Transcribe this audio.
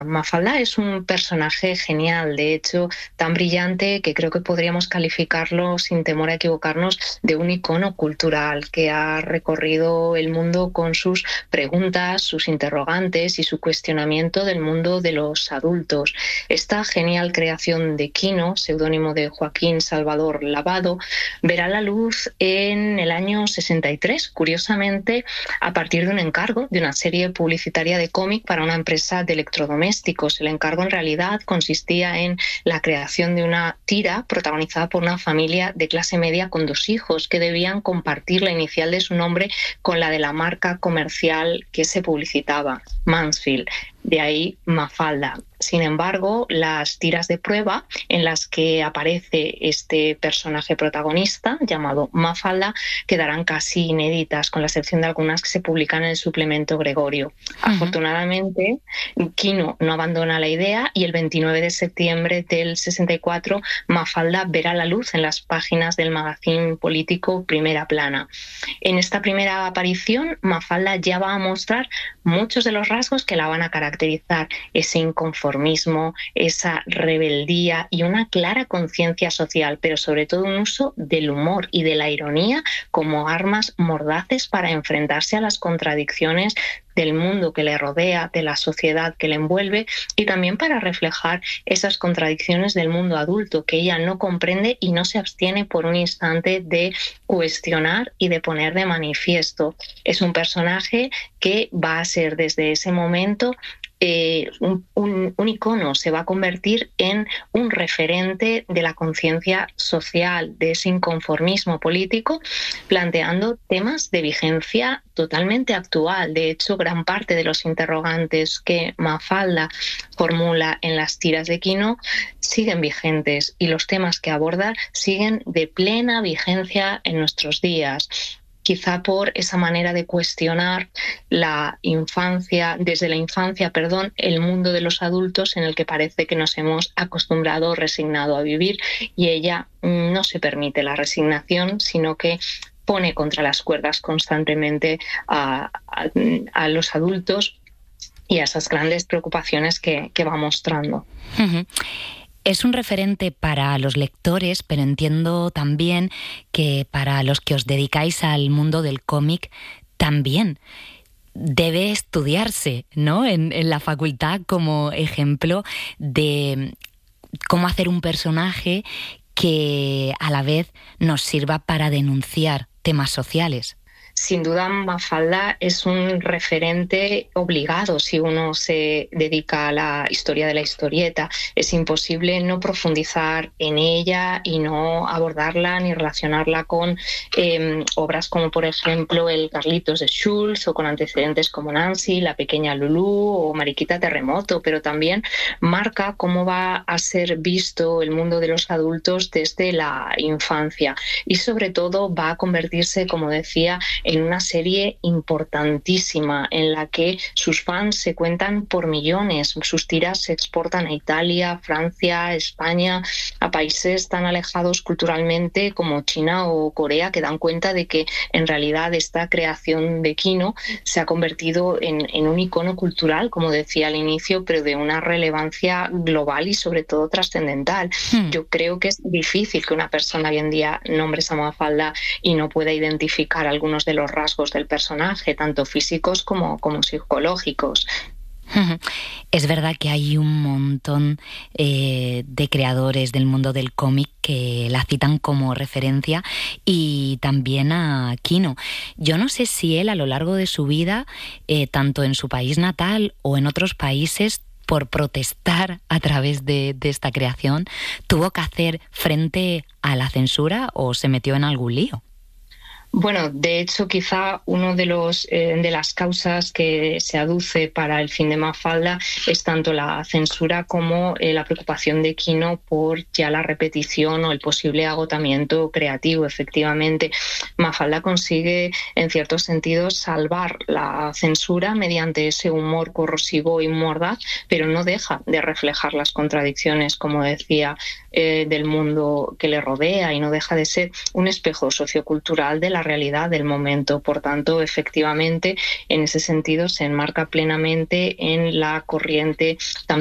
Mafalda es un personaje genial, de hecho, tan brillante que creo que podríamos calificarlo, sin temor a equivocarnos, de un icono cultural que ha recorrido el mundo con sus preguntas, sus interrogantes y su cuestionamiento del mundo de los adultos. Esta genial creación de Quino, seudónimo de Joaquín Salvador Lavado, verá la luz en el año 63, curiosamente, a partir de un encargo de una serie publicitaria de cómic para una empresa de electrodomésticos. El encargo en realidad consistía en la creación de una tira protagonizada por una familia de clase media con 2 hijos que debían compartir la inicial de su nombre con la de la marca comercial que se publicitaba, Mansfield. De ahí Mafalda. Sin embargo, las tiras de prueba en las que aparece este personaje protagonista, llamado Mafalda, quedarán casi inéditas, con la excepción de algunas que se publican en el suplemento Gregorio. Afortunadamente, Quino no abandona la idea y el 29 de septiembre del 64, Mafalda verá la luz en las páginas del magazine político Primera Plana. En esta primera aparición, Mafalda ya va a mostrar muchos de los rasgos que la van a caracterizar: ese inconformismo, esa rebeldía y una clara conciencia social, pero sobre todo un uso del humor y de la ironía como armas mordaces para enfrentarse a las contradicciones del mundo que le rodea, de la sociedad que le envuelve, y también para reflejar esas contradicciones del mundo adulto que ella no comprende y no se abstiene por un instante de cuestionar y de poner de manifiesto. Es un personaje que va a ser desde ese momento un icono, se va a convertir en un referente de la conciencia social, de ese inconformismo político, planteando temas de vigencia totalmente actual. De hecho, gran parte de los interrogantes que Mafalda formula en las tiras de Quino siguen vigentes y los temas que aborda siguen de plena vigencia en nuestros días. Quizá por esa manera de cuestionar la infancia, desde la infancia, el mundo de los adultos en el que parece que nos hemos acostumbrado o resignado a vivir, y ella no se permite la resignación, sino que pone contra las cuerdas constantemente a los adultos y a esas grandes preocupaciones que va mostrando. Uh-huh. Es un referente para los lectores, pero entiendo también que para los que os dedicáis al mundo del cómic también debe estudiarse, ¿no? En la facultad, como ejemplo de cómo hacer un personaje que a la vez nos sirva para denunciar temas sociales. Sin duda, Mafalda es un referente obligado si uno se dedica a la historia de la historieta. Es imposible no profundizar en ella y no abordarla ni relacionarla con obras como, por ejemplo, el Carlitos de Schulz, o con antecedentes como Nancy, La pequeña Lulú o Mariquita Terremoto, pero también marca cómo va a ser visto el mundo de los adultos desde la infancia, y sobre todo va a convertirse, como decía, en una serie importantísima en la que sus fans se cuentan por millones. Sus tiras se exportan a Italia, Francia, España, a países tan alejados culturalmente como China o Corea, que dan cuenta de que en realidad esta creación de Quino se ha convertido en un icono cultural, como decía al inicio, pero de una relevancia global y sobre todo trascendental. Yo creo que es difícil que una persona hoy en día nombre esa Mafalda y no pueda identificar algunos de los rasgos del personaje, tanto físicos como psicológicos. Es verdad que hay un montón de creadores del mundo del cómic que la citan como referencia, y también a Quino. Yo no sé si él, a lo largo de su vida, tanto en su país natal o en otros países, por protestar a través de esta creación, tuvo que hacer frente a la censura o se metió en algún lío. Bueno, de hecho, quizá uno de las causas que se aduce para el fin de Mafalda es tanto la censura como la preocupación de Quino por ya la repetición o el posible agotamiento creativo. Efectivamente, Mafalda consigue, en ciertos sentidos, salvar la censura mediante ese humor corrosivo y mordaz, pero no deja de reflejar las contradicciones, como decía, del mundo que le rodea, y no deja de ser un espejo sociocultural de la la realidad del momento. Por tanto, efectivamente, en ese sentido se enmarca plenamente en la corriente también